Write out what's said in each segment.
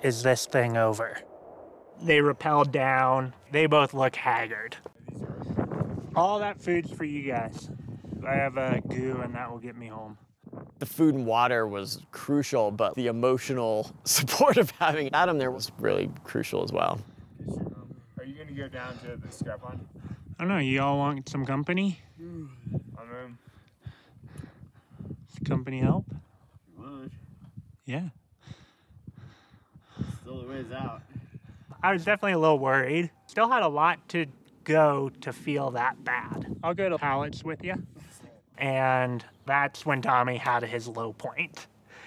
is this thing over? They rappel down. They both look haggard. All that food's for you guys. I have a goo and that will get me home. The food and water was crucial, but the emotional support of having Adam there was really crucial as well. Are you gonna go down to the scrap line? I don't know, you all want some company? I'm in. Does company help? Would. Yeah. Still a ways out. I was definitely a little worried. Still had a lot to go to feel that bad. I'll go to Hallett's with you. And that's when Tommy had his low point.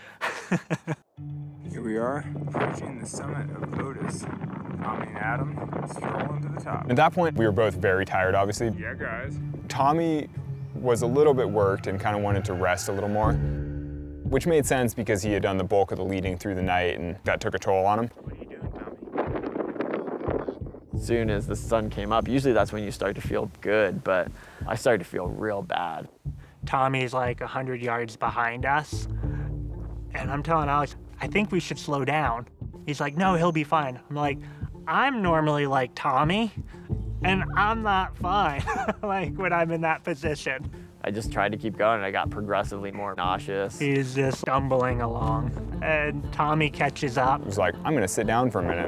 Here we are, approaching the summit of Otis. Tommy and Adam strolling to the top. At that point, we were both very tired, obviously. Yeah, guys. Tommy was a little bit worked and kind of wanted to rest a little more, which made sense because he had done the bulk of the leading through the night and that took a toll on him. What are you doing, Tommy? As soon as the sun came up, usually that's when you start to feel good, but I started to feel real bad. Tommy's like 100 yards behind us. And I'm telling Alex, I think we should slow down. He's like, no, he'll be fine. I'm like, I'm normally like Tommy, and I'm not fine, like when I'm in that position. I just tried to keep going, and I got progressively more nauseous. He's just stumbling along, and Tommy catches up. It was like, I'm gonna sit down for a minute.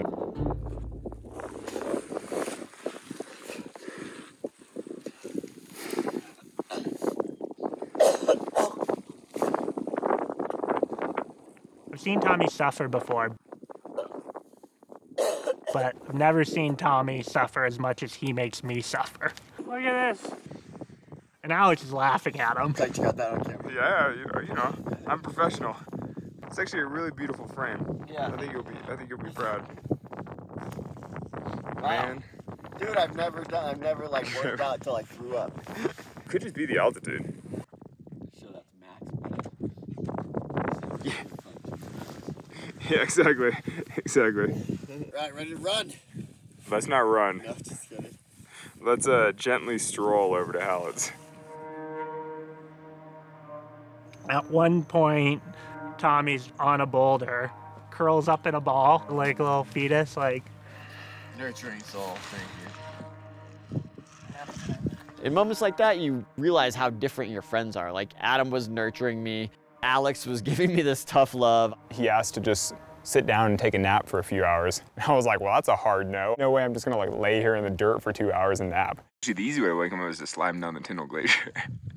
I've seen Tommy suffer before, but I've never seen Tommy suffer as much as he makes me suffer. Look at this. And Alex is laughing at him. Glad you got that on camera. Yeah, you know, I'm professional. It's actually a really beautiful frame. Yeah. I think you'll be proud. Wow. Man, Dude, I've never like worked out until I threw up. could just be the altitude. Show that to Max. Yeah, exactly. Right, ready to run? Let's not run. No, just kidding. Let's gently stroll over to Hallett's. At one point, Tommy's on a boulder, curls up in a ball like a little fetus, like. Nurturing soul, thank you. In moments like that, you realize how different your friends are. Like, Adam was nurturing me. Alex was giving me this tough love. He asked to just sit down and take a nap for a few hours. I was like, well, that's a hard no. No way I'm just gonna like lay here in the dirt for 2 hours and nap. Actually, the easy way to wake him up is to slide him down the Tyndall Glacier.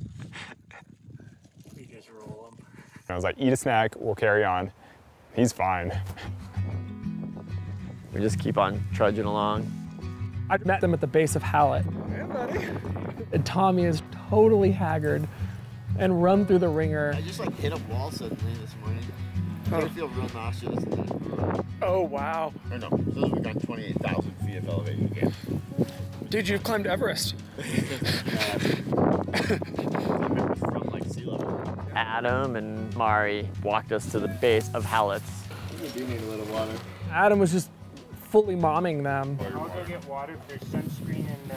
We just roll him. And I was like, eat a snack, we'll carry on. He's fine. We just keep on trudging along. I met them at the base of Hallett. Hey, buddy. And Tommy is totally haggard and run through the ringer. I just like hit a wall suddenly this morning. I feel real nauseous. Oh, wow. Or no, those we got 28,000 feet of elevation again. Dude, you've climbed Everest. From like sea level. Adam and Mari walked us to the base of Hallett's. We do need a little water. Adam was just fully momming them. I'll go get water. There's sunscreen and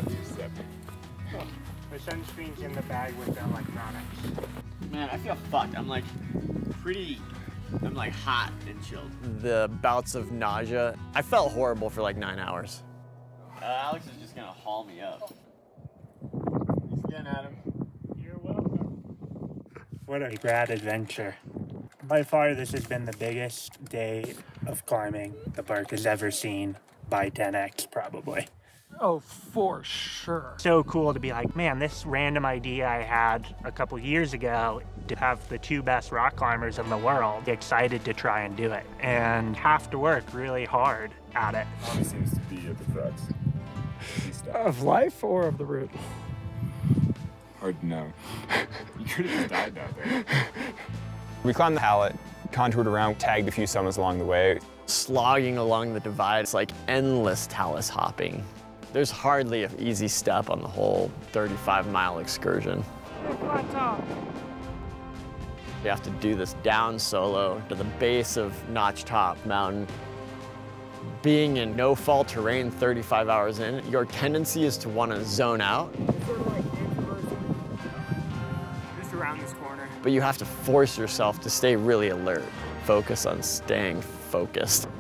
the sunscreen's in the bag with the electronics. Man, I feel fucked. I'm like hot and chilled. The bouts of nausea, I felt horrible for like 9 hours. Alex is just gonna haul me up. Thanks again, Adam. You're welcome. What a grad adventure. By far, this has been the biggest day of climbing the park has ever seen by 10x, probably. Oh, for sure. So cool to be like, man, this random idea I had a couple years ago to have the two best rock climbers in the world excited to try and do it and have to work really hard at it. Tommy seems to be at the crux. Of life or of the route? Hard to know. You could have just died out there. We climbed the Hallett, contoured around, tagged a few summits along the way. Slogging along the divide, it's like endless talus hopping. There's hardly an easy step on the whole 35-mile excursion. You have to do this down solo to the base of Notch Top Mountain. Being in no-fall terrain 35 hours in, your tendency is to want to zone out. Just around this corner. But you have to force yourself to stay really alert. Focus on staying focused.